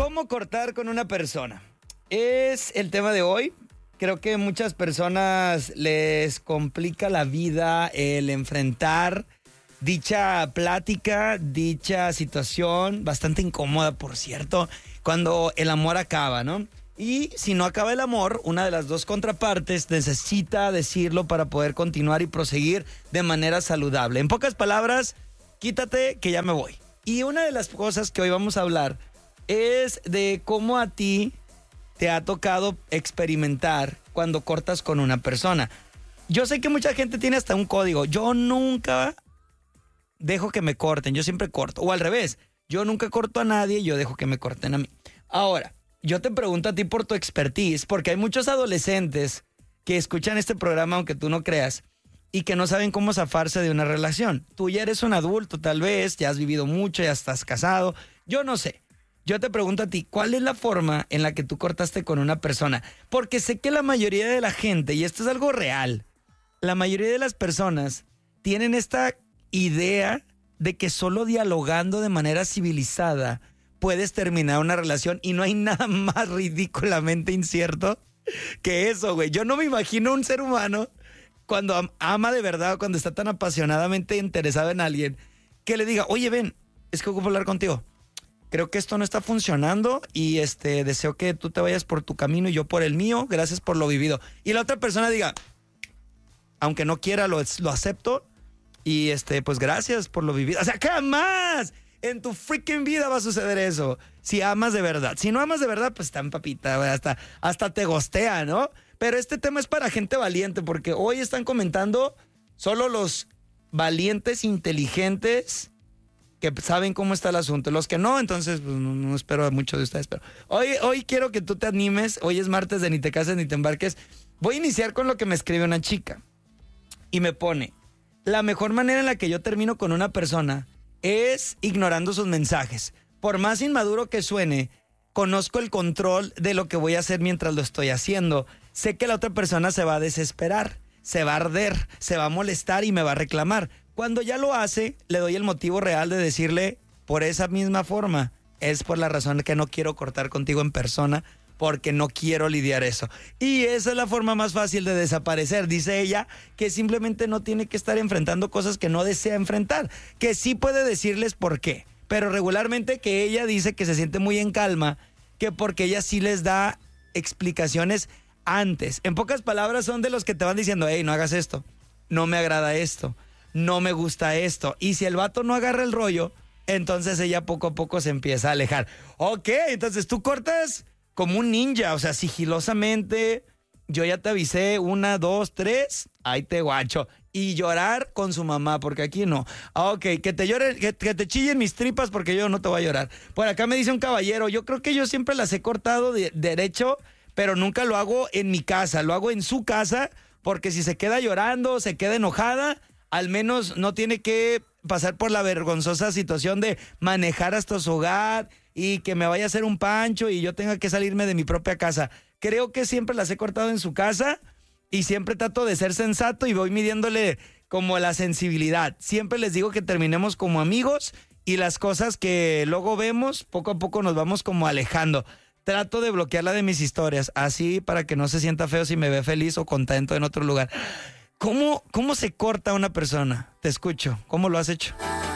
¿Cómo cortar con una persona? Es el tema de hoy. Creo que muchas personas les complica la vida el enfrentar dicha plática, dicha situación, bastante incómoda, por cierto, cuando el amor acaba, ¿no? Y si no acaba el amor, una de las dos contrapartes necesita decirlo para poder continuar y proseguir de manera saludable. En pocas palabras, quítate que ya me voy. Y una de las cosas que hoy vamos a hablar es de cómo a ti te ha tocado experimentar cuando cortas con una persona. Yo sé que mucha gente tiene hasta un código. Yo nunca dejo que me corten, yo siempre corto. O al revés, yo nunca corto a nadie, yo dejo que me corten a mí. Ahora, yo te pregunto a ti por tu expertise, porque hay muchos adolescentes que escuchan este programa, aunque tú no creas, y que no saben cómo zafarse de una relación. Tú ya eres un adulto, tal vez, ya has vivido mucho, ya estás casado, yo no sé. Yo te pregunto a ti, ¿cuál es la forma en la que tú cortaste con una persona? Porque sé que la mayoría de la gente, y esto es algo real, la mayoría de las personas tienen esta idea de que solo dialogando de manera civilizada puedes terminar una relación, y no hay nada más ridículamente incierto que eso, güey. Yo no me imagino un ser humano cuando ama de verdad, cuando está tan apasionadamente interesado en alguien, que le diga, oye, ven, es que ocupo hablar contigo. Creo que esto no está funcionando y deseo que tú te vayas por tu camino y yo por el mío. Gracias por lo vivido. Y la otra persona diga, aunque no quiera, lo acepto. Y pues gracias por lo vivido. O sea, jamás en tu freaking vida va a suceder eso. Si amas de verdad. Si no amas de verdad, pues tan papita, güey, hasta te gostea, ¿no? Pero este tema es para gente valiente, porque hoy están comentando solo los valientes, inteligentes, que saben cómo está el asunto. Los que no, entonces pues, no espero mucho de ustedes. Pero hoy quiero que tú te animes. Hoy es martes de Ni te cases ni te embarques. Voy a iniciar con lo que me escribe una chica. Y me pone, la mejor manera en la que yo termino con una persona es ignorando sus mensajes. Por más inmaduro que suene, conozco el control de lo que voy a hacer mientras lo estoy haciendo. Sé que la otra persona se va a desesperar, se va a arder, se va a molestar y me va a reclamar. Cuando ya lo hace, le doy el motivo real de decirle, por esa misma forma, es por la razón que no quiero cortar contigo en persona, porque no quiero lidiar eso. Y esa es la forma más fácil de desaparecer. Dice ella que simplemente no tiene que estar enfrentando cosas que no desea enfrentar, que sí puede decirles por qué, pero regularmente que ella dice que se siente muy en calma, que porque ella sí les da explicaciones antes. En pocas palabras, son de los que te van diciendo, hey, no hagas esto, no me agrada esto, no me gusta esto. Y si el vato no agarra el rollo, entonces ella poco a poco se empieza a alejar. Ok, entonces tú cortas como un ninja, o sea, sigilosamente. Yo ya te avisé, 1, 2, 3, ahí te guacho. Y llorar con su mamá, porque aquí no. Ok, que te lloren, que te chillen mis tripas, porque yo no te voy a llorar. Por acá me dice un caballero, yo creo que yo siempre las he cortado derecho, pero nunca lo hago en mi casa, lo hago en su casa, porque si se queda llorando, se queda enojada, al menos no tiene que pasar por la vergonzosa situación de manejar hasta su hogar y que me vaya a hacer un pancho y yo tenga que salirme de mi propia casa. Creo que siempre las he cortado en su casa y siempre trato de ser sensato y voy midiéndole como la sensibilidad. Siempre les digo que terminemos como amigos y las cosas que luego vemos, poco a poco nos vamos como alejando. Trato de bloquearla de mis historias, así para que no se sienta feo si me ve feliz o contento en otro lugar. ¿Cómo se corta una persona? Te escucho. ¿Cómo lo has hecho?